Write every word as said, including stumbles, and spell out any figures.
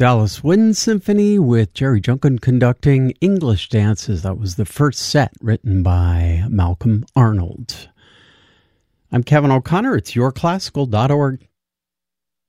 Dallas Wind Symphony with Jerry Junkin conducting English Dances. That was the first set written by Malcolm Arnold. I'm Kevin O'Connor. It's your classical dot org.